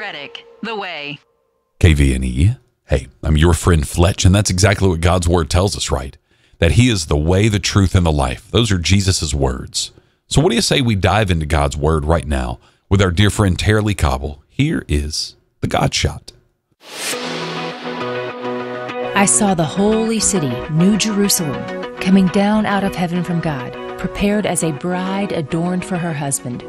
Reddick, The Way. KVNE. Hey, I'm your friend Fletch, and that's exactly what God's word tells us, right? That he is the way, the truth, and the life. Those are Jesus' words. So what do you say we dive into God's word right now with our dear friend Tara-Leigh Cobble? Here is the God Shot. I saw the holy city, New Jerusalem, coming down out of heaven from God, prepared as a bride adorned for her husband.